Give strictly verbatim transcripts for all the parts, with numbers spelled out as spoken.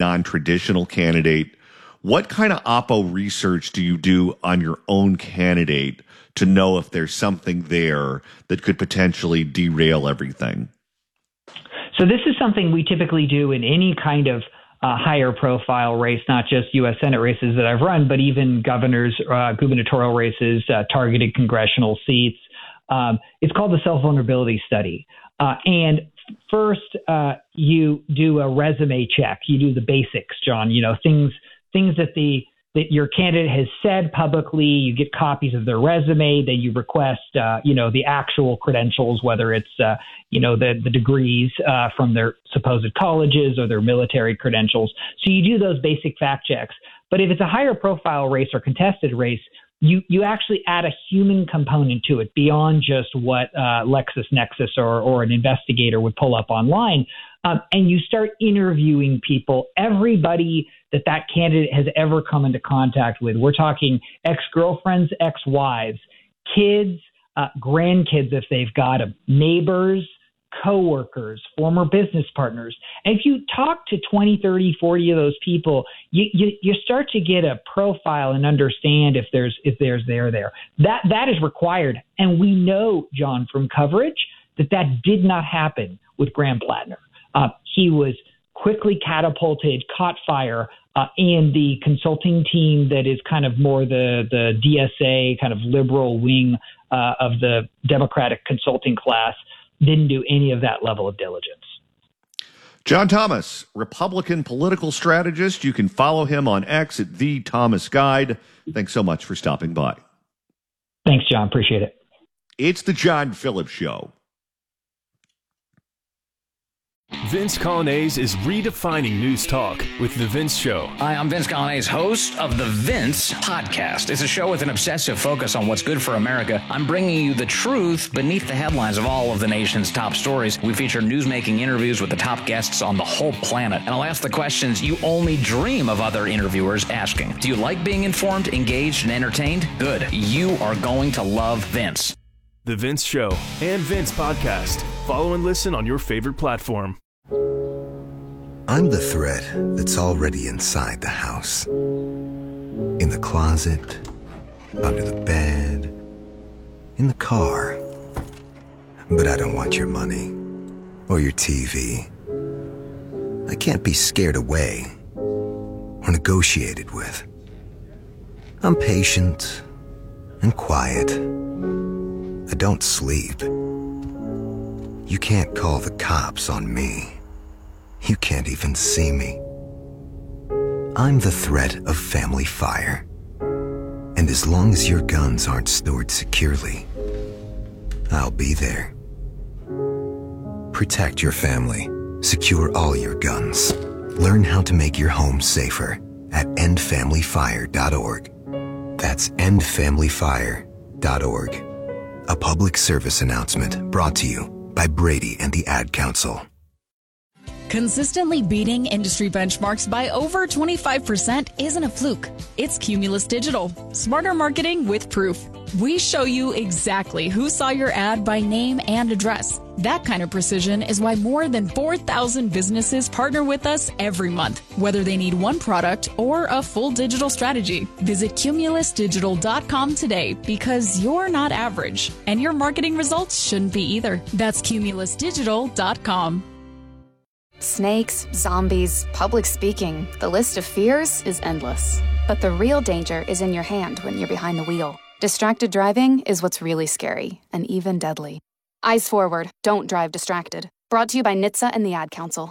non-traditional candidate. What kind of oppo research do you do on your own candidate to know if there's something there that could potentially derail everything? So this is something we typically do in any kind of uh, higher profile race, not just U S Senate races that I've run, but even governors, uh, gubernatorial races, uh, targeted congressional seats. Um, it's called the self-vulnerability study. Uh, and first, uh, you do a resume check. You do the basics, John, you know, things things that the that your candidate has said publicly. You get copies of their resume. Then you request, uh, you know, the actual credentials, whether it's, uh, you know, the, the degrees uh, from their supposed colleges or their military credentials. So you do those basic fact checks. But if it's a higher profile race or contested race, you, you actually add a human component to it beyond just what uh, LexisNexis or, or an investigator would pull up online. Um, and you start interviewing people, everybody that that candidate has ever come into contact with. We're talking ex-girlfriends, ex-wives, kids, uh, grandkids if they've got them, neighbors, coworkers, former business partners. And if you talk to twenty, thirty, forty of those people, you, you, you start to get a profile and understand if there's if there's there there. That that is required. And we know, John, from coverage that that did not happen with Graham Plattner. Uh, he was quickly catapulted, caught fire, uh, and the consulting team that is kind of more the, the D S A kind of liberal wing uh, of the Democratic consulting class didn't do any of that level of diligence. John Thomas, Republican political strategist. You can follow him on X at The Thomas Guide. Thanks so much for stopping by. Thanks, John. Appreciate it. It's the John Phillips Show. Vince Coglianese is redefining news talk with The Vince Show. Hi, I'm Vince Coglianese, host of The Vince Podcast. It's a show with an obsessive focus on what's good for America. I'm bringing you the truth beneath the headlines of all of the nation's top stories. We feature newsmaking interviews with the top guests on the whole planet. And I'll ask the questions you only dream of other interviewers asking. Do you like being informed, engaged, and entertained? Good. You are going to love Vince. The Vince Show and Vince Podcast. Follow and listen on your favorite platform. I'm the threat that's already inside the house. In the closet, under the bed, in the car. But I don't want your money or your T V. I can't be scared away or negotiated with. I'm patient and quiet. I don't sleep. You can't call the cops on me. You can't even see me. I'm the threat of family fire. And as long as your guns aren't stored securely, I'll be there. Protect your family. Secure all your guns. Learn how to make your home safer at end family fire dot org. That's end family fire dot org. A public service announcement brought to you by Brady and the Ad Council. Consistently beating industry benchmarks by over twenty-five percent isn't a fluke. It's Cumulus Digital. Smarter marketing with proof. We show you exactly who saw your ad by name and address. That kind of precision is why more than four thousand businesses partner with us every month, whether they need one product or a full digital strategy. Visit cumulus digital dot com today because you're not average, and your marketing results shouldn't be either. That's cumulus digital dot com. Snakes, zombies, public speaking. The list of fears is endless. But the real danger is in your hand when you're behind the wheel. Distracted driving is what's really scary and even deadly. Eyes forward, don't drive distracted. Brought to you by N H T S A and the Ad Council.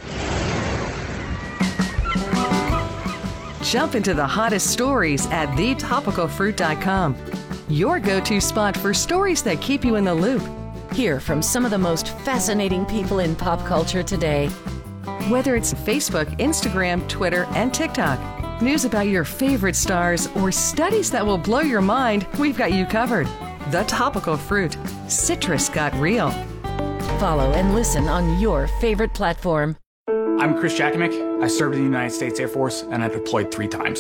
Jump into the hottest stories at the topical fruit dot com. Your go-to spot for stories that keep you in the loop. Hear from some of the most fascinating people in pop culture today. Whether it's Facebook, Instagram, Twitter, and TikTok, news about your favorite stars, or studies that will blow your mind, we've got you covered. The Topical Fruit. Citrus got real. Follow and listen on your favorite platform. I'm Chris Jakimick. I served in the United States Air Force and I deployed three times.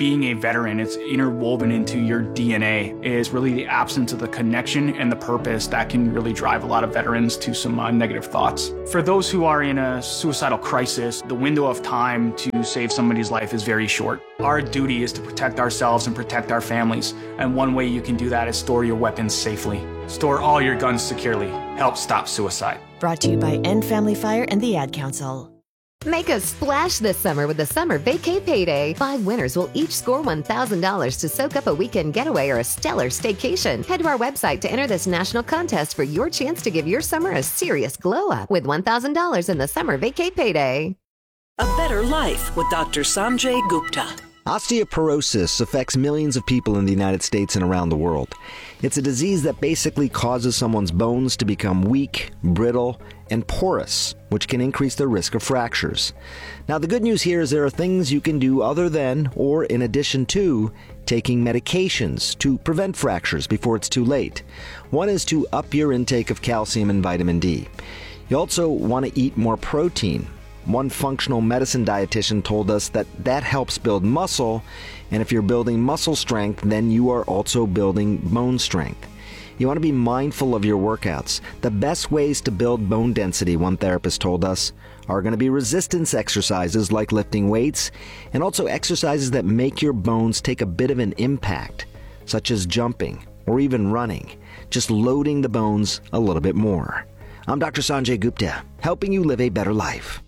being a veteran, it's interwoven into your D N A, is really the absence of the connection and the purpose that can really drive a lot of veterans to some uh, negative thoughts. For those who are in a suicidal crisis, the window of time to save somebody's life is very short. Our duty is to protect ourselves and protect our families, and one way you can do that is store your weapons safely. Store all your guns securely. Help stop suicide. Brought to you by End Family Fire and the Ad Council. Make a splash this summer with the Summer Vacay Payday. Five winners will each score one thousand dollars to soak up a weekend getaway or a stellar staycation. Head to our website to enter this national contest for your chance to give your summer a serious glow-up with one thousand dollars in the Summer Vacay Payday. A better life with Doctor Sanjay Gupta. Osteoporosis affects millions of people in the United States and around the world. It's a disease that basically causes someone's bones to become weak, brittle, and porous, which can increase their risk of fractures. Now, the good news here is there are things you can do other than, or in addition to, taking medications to prevent fractures before it's too late. One is to up your intake of calcium and vitamin D. You also want to eat more protein. One functional medicine dietitian told us that that helps build muscle, and if you're building muscle strength, then you are also building bone strength. You want to be mindful of your workouts. The best ways to build bone density, one therapist told us, are going to be resistance exercises like lifting weights, and also exercises that make your bones take a bit of an impact, such as jumping or even running, just loading the bones a little bit more. I'm Doctor Sanjay Gupta, helping you live a better life.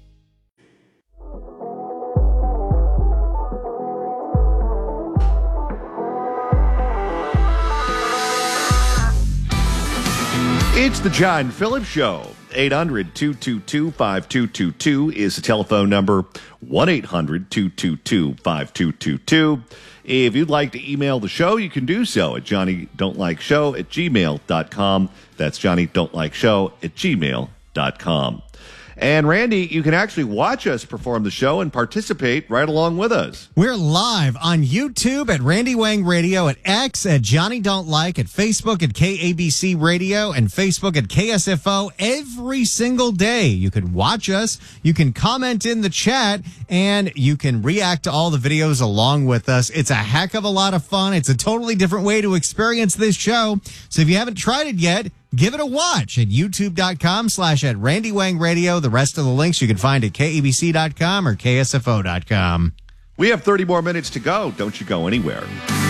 It's the John Phillips Show. eight hundred, two two two, five two two two is the telephone number. one eight hundred, two two two, five two two two. If you'd like to email the show, you can do so at johnny don't like show at gmail dot com. That's johnny don't like show at gmail dot com. And Randy, you can actually watch us perform the show and participate right along with us. We're live on YouTube at Randy Wang Radio, at X at Johnny Don't Like, at Facebook at K A B C Radio, and Facebook at K S F O every single day. You can watch us, you can comment in the chat, and you can react to all the videos along with us. It's a heck of a lot of fun. It's a totally different way to experience this show. So if you haven't tried it yet, give it a watch at youtube.com slash at Randy Wang Radio. The rest of the links you can find at K A B C dot com or K S F O dot com. We have thirty more minutes to go. Don't you go anywhere.